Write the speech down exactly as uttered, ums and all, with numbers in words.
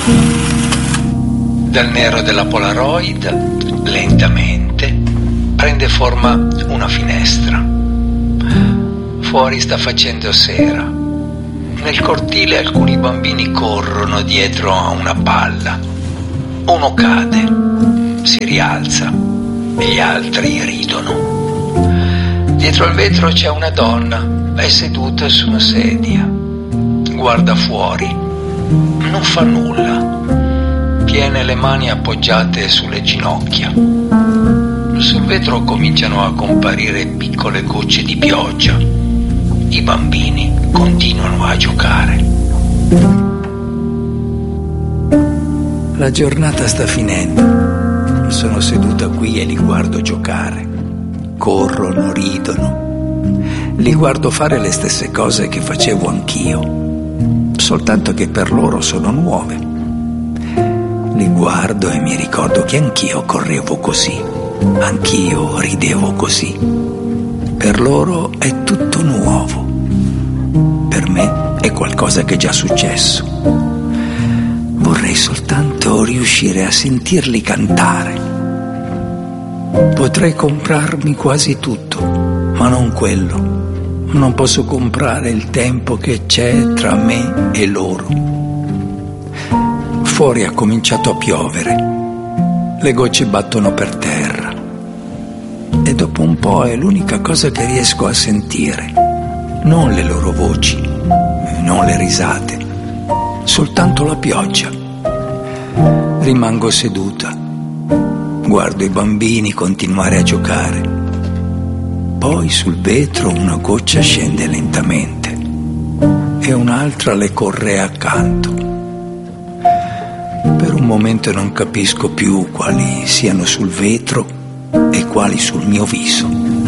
Dal nero della Polaroid, lentamente, prende forma una finestra. Fuori sta facendo sera. Nel cortile alcuni bambini corrono dietro a una palla. Uno cade, si rialza e gli altri ridono. Dietro al vetro c'è una donna, è seduta su una sedia. Guarda fuori, non fa nulla. Tiene le mani appoggiate sulle ginocchia. Sul vetro cominciano a comparire piccole gocce di pioggia. I bambini continuano a giocare. La giornata sta finendo. Sono seduta qui e li guardo giocare. Corrono, ridono. Li guardo fare le stesse cose che facevo anch'io, soltanto che per loro sono nuove. Li guardo e mi ricordo che anch'io correvo così, anch'io ridevo così. Per loro è tutto nuovo, per me è qualcosa che è già successo. Vorrei soltanto riuscire a sentirli cantare. Potrei comprarmi quasi tutto, ma non quello. Non posso comprare il tempo che c'è tra me e loro. Fuori ha cominciato a piovere, le gocce battono per terra e dopo un po' è l'unica cosa che riesco a sentire, non le loro voci, non le risate, soltanto la pioggia. Rimango seduta, guardo i bambini continuare a giocare, poi sul vetro una goccia scende lentamente e un'altra le corre accanto. Per un momento non capisco più quali siano sul vetro e quali sul mio viso.